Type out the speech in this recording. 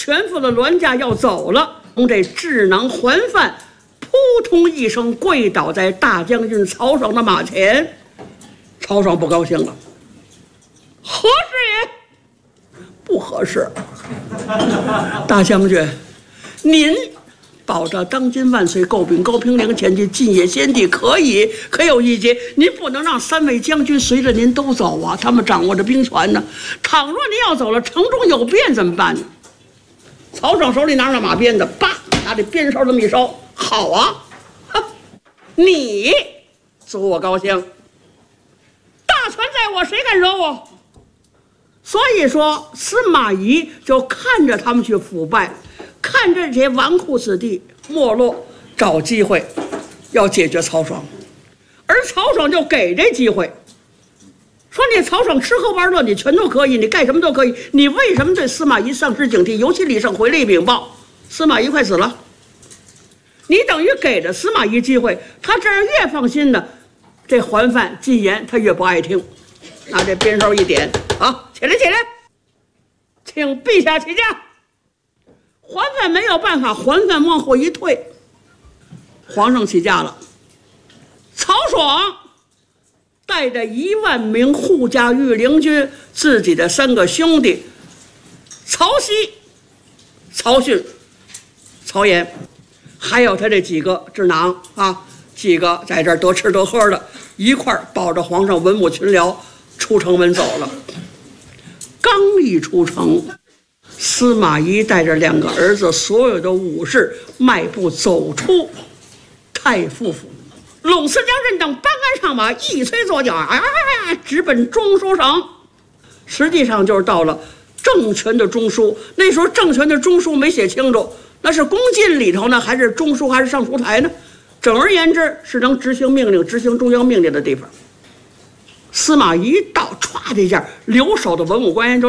全副的銮驾要走了，从这智囊还犯扑通一声跪倒在大将军曹爽的马前。曹爽不高兴了，合适也？不合适。大将军，您保着当今万岁觏禀高平陵前去进野先帝可以，可有一节，您不能让3位将军随着您都走啊，他们掌握着兵权呢。倘若您要走了，城中有变怎么办呢？曹爽手里拿着马鞭子，叭，拿这鞭梢这么一烧，好啊，你足我高兴，大权在我，谁敢惹我？所以说，司马懿就看着他们去腐败，看着这些纨绔子弟没落，找机会要解决曹爽，而曹爽就给这机会，说你曹爽吃喝玩乐你全都可以，你干什么都可以，你为什么对司马懿丧失警惕？尤其李胜回来一禀报，司马懿快死了，你等于给了司马懿机会，他这样越放心呢，这还犯进言他越不爱听，拿这鞭梢一点，好，起来起来，请陛下起驾。还犯没有办法，还犯往后一退，皇上起驾了。曹爽带着1万名护驾御林军，自己的3个兄弟曹熙、曹训、曹岩，还有他这几个智囊啊，几个在这儿得吃得喝的，一块儿抱着皇上文武群僚出城门走了。刚一出城，司马懿带着2个儿子，所有的武士迈步走出太傅府，拢司将军等搬鞍上马，一催左脚，直奔中书省。实际上就是到了政权的中枢。那时候政权的中枢没写清楚，那是宫禁里头呢，还是中枢，还是上书台呢？总而言之，是能执行命令、执行中央命令的地方。司马懿到，歘的一下，留守的文武官员就